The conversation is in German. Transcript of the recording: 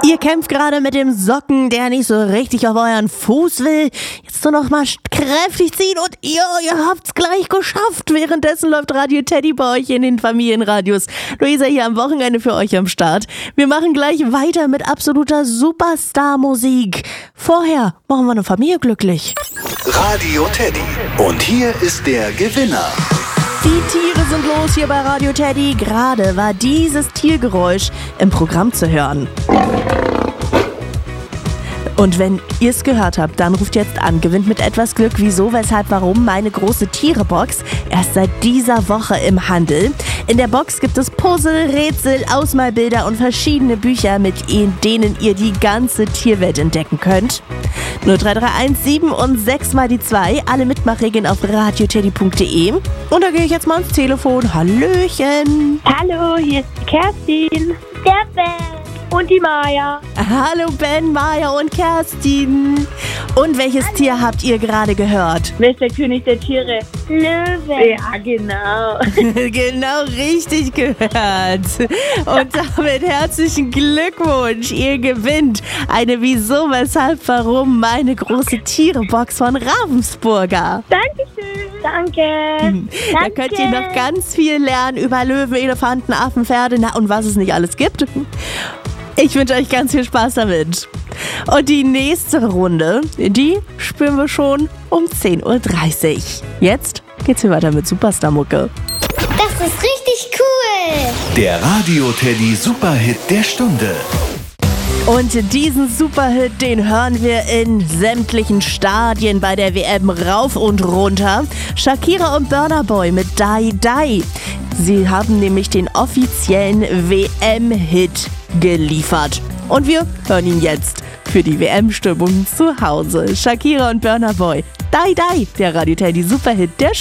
Ihr kämpft gerade mit dem Socken, der nicht so richtig auf euren Fuß will. Jetzt nur noch mal kräftig ziehen und ihr habt's gleich geschafft. Währenddessen läuft Radio Teddy bei euch in den Familienradios. Luisa hier am Wochenende für euch am Start. Wir machen gleich weiter mit absoluter Superstar-Musik. Vorher machen wir eine Familie glücklich. Radio Teddy. Und hier ist der Gewinner. Die Tiere sind los hier bei Radio Teddy. Gerade war dieses Tiergeräusch im Programm zu hören. Und wenn ihr es gehört habt, dann ruft jetzt an, gewinnt mit etwas Glück. Wieso, weshalb, warum? Meine große Tiere-Box, erst seit dieser Woche im Handel. In der Box gibt es Puzzle, Rätsel, Ausmalbilder und verschiedene Bücher, mit denen ihr die ganze Tierwelt entdecken könnt. 0331 7 und 6 mal die 2, alle Mitmachregeln auf radioteddy.de. Und da gehe ich jetzt mal ans Telefon. Hallöchen. Hallo, hier ist die Kerstin. Der Ben. Und die Maja. Hallo Ben, Maja und Kerstin. Und welches Tier habt ihr gerade gehört? Wer ist der König der Tiere? Löwe. Ja, genau. Genau richtig gehört. Und damit herzlichen Glückwunsch. Ihr gewinnt eine Wieso, weshalb, warum meine große Tiere-Box von Ravensburger. Dankeschön. Danke. Da könnt ihr noch ganz viel lernen über Löwen, Elefanten, Affen, Pferde und was es nicht alles gibt. Ich wünsche euch ganz viel Spaß damit. Und die nächste Runde, die spielen wir schon um 10.30 Uhr. Jetzt geht's hier weiter mit Superstar-Mucke. Das ist richtig cool. Der Radio Teddy Superhit der Stunde. Und diesen Superhit, den hören wir in sämtlichen Stadien bei der WM rauf und runter. Shakira und Burna Boy mit Die Die. Sie haben nämlich den offiziellen WM-Hit geliefert. Und wir hören ihn jetzt für die WM-Stimmung zu Hause. Shakira und Burna Boy. Die Die, der Radio Teddy Superhit der